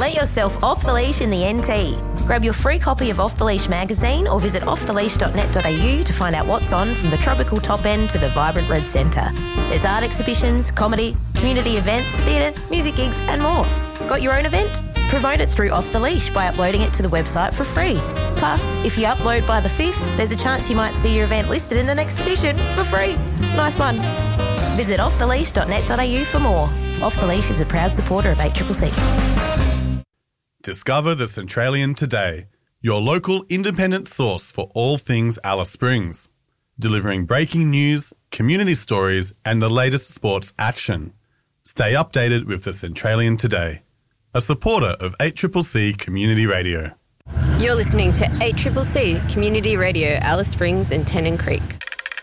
Let yourself off the leash in the NT. Grab your free copy of Off the Leash magazine or visit offtheleash.net.au to find out what's on from the tropical top end to the vibrant red centre. There's art exhibitions, comedy, community events, theatre, music gigs and more. Got your own event? Promote it through Off the Leash by uploading it to the website for free. Plus, if you upload by the 5th, there's a chance you might see your event listed in the next edition for free. Nice one. Visit offtheleash.net.au for more. Off the Leash is a proud supporter of 8CCC. Discover the Centralian today, your local independent source for all things Alice Springs, delivering breaking news, community stories and the latest sports action. Stay updated with the Centralian today, a supporter of 8CCC Community Radio. You're listening to 8CCC Community Radio, Alice Springs and Tennant Creek.